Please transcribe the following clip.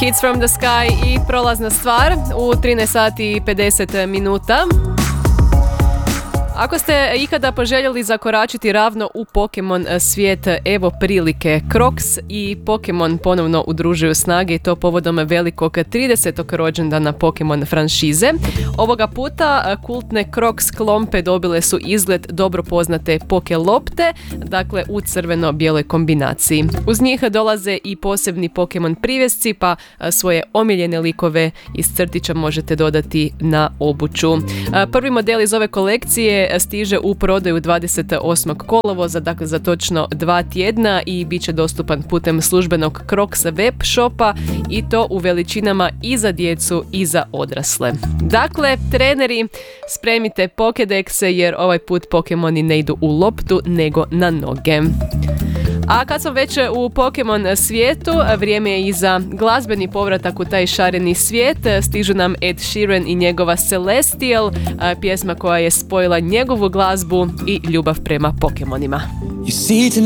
Kids from the Sky i prolazna stvar u 13 sati i 50 minuta. Ako ste ikada poželjeli zakoračiti ravno u Pokemon svijet, evo prilike. Crocs i Pokemon ponovno udružuju snage i to povodom velikog 30. rođendana Pokemon franšize. Ovoga puta kultne Crocs klompe dobile su izgled dobro poznate Pokelopte, dakle u crveno-bijeloj kombinaciji. Uz njih dolaze i posebni Pokemon privjesci, pa svoje omiljene likove iz crtića možete dodati na obuću. Prvi model iz ove kolekcije stiže u prodaju 28. kolovoza, dakle za točno 2 tjedna i bit će dostupan putem službenog Crocs web shopa i to u veličinama i za djecu i za odrasle. Dakle, treneri, spremite Pokédexe jer ovaj put Pokemoni ne idu u loptu nego na noge. A kad smo već u Pokemon svijetu, vrijeme je i za glazbeni povratak u taj šareni svijet. Stižu nam Ed Sheeran i njegova Celestial, pjesma koja je spojila njegovu glazbu i ljubav prema Pokemonima. You see